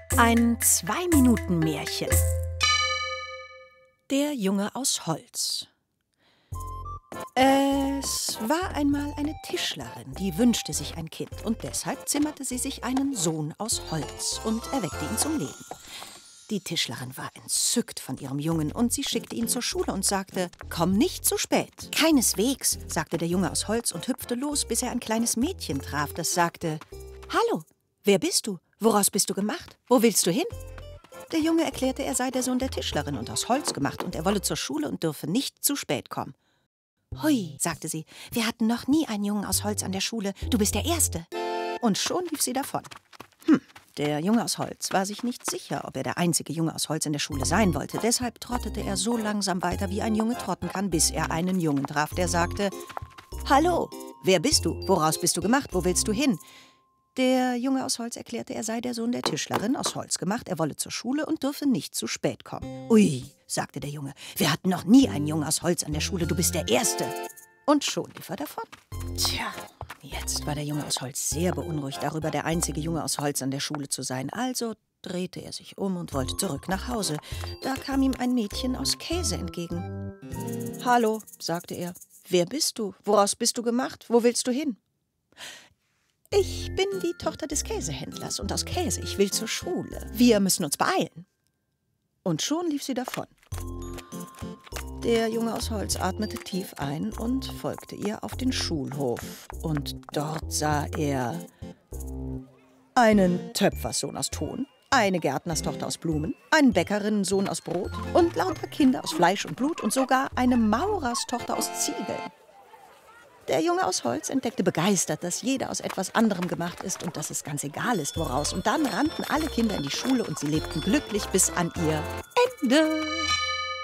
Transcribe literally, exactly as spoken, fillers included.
Ein Zwei-Minuten-Märchen. Der Junge aus Holz. Es war einmal eine Tischlerin, die wünschte sich ein Kind, und deshalb zimmerte sie sich einen Sohn aus Holz und erweckte ihn zum Leben. Die Tischlerin war entzückt von ihrem Jungen, und sie schickte ihn zur Schule und sagte: »Komm nicht zu spät.« »Keineswegs«, sagte der Junge aus Holz und hüpfte los, bis er ein kleines Mädchen traf, das sagte: »Hallo, wer bist du? Woraus bist du gemacht? Wo willst du hin?« Der Junge erklärte, er sei der Sohn der Tischlerin und aus Holz gemacht, und er wolle zur Schule und dürfe nicht zu spät kommen. »Hui«, sagte sie, »wir hatten noch nie einen Jungen aus Holz an der Schule. Du bist der Erste.« Und schon lief sie davon. Hm, der Junge aus Holz war sich nicht sicher, ob er der einzige Junge aus Holz in der Schule sein wollte. Deshalb trottete er so langsam weiter, wie ein Junge trotten kann, bis er einen Jungen traf, der sagte: »Hallo, wer bist du? Woraus bist du gemacht? Wo willst du hin?« Der Junge aus Holz erklärte, er sei der Sohn der Tischlerin, aus Holz gemacht, er wolle zur Schule und dürfe nicht zu spät kommen. »Ui«, sagte der Junge, »wir hatten noch nie einen Jungen aus Holz an der Schule, du bist der Erste.« Und schon lief er davon. Tja, jetzt war der Junge aus Holz sehr beunruhigt darüber, der einzige Junge aus Holz an der Schule zu sein. Also drehte er sich um und wollte zurück nach Hause. Da kam ihm ein Mädchen aus Käse entgegen. »Hallo«, sagte er, »wer bist du? Woraus bist du gemacht? Wo willst du hin?« »Ich bin die Tochter des Käsehändlers und aus Käse. Ich will zur Schule. Wir müssen uns beeilen.« Und schon lief sie davon. Der Junge aus Holz atmete tief ein und folgte ihr auf den Schulhof. Und dort sah er einen Töpfersohn aus Ton, eine Gärtnerstochter aus Blumen, einen Bäckerinnensohn aus Brot und lauter Kinder aus Fleisch und Blut und sogar eine Maurerstochter aus Ziegeln. Der Junge aus Holz entdeckte begeistert, dass jeder aus etwas anderem gemacht ist und dass es ganz egal ist, woraus. Und dann rannten alle Kinder in die Schule und sie lebten glücklich bis an ihr Ende.